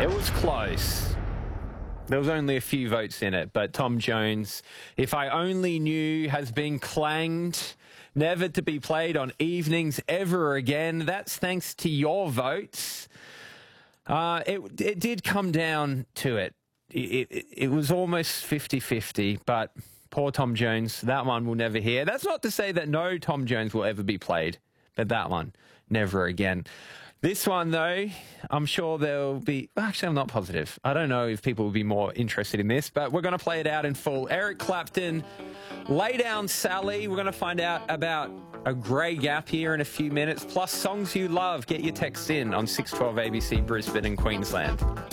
It was close. There was only a few votes in it, but Tom Jones, If I Only Knew, has been clanged, never to be played on evenings ever again. That's thanks to your votes. It did come down to it. It was almost 50-50, but poor Tom Jones, that one we'll never hear. That's not to say that no Tom Jones will ever be played, but that one, never again. This one, though, I'm sure there'll be... Actually, I'm not positive. I don't know if people will be more interested in this, but we're going to play it out in full. Eric Clapton, Lay Down Sally. We're going to find out about a grey gap here in a few minutes, plus songs you love. Get your texts in on 612 ABC Brisbane and Queensland.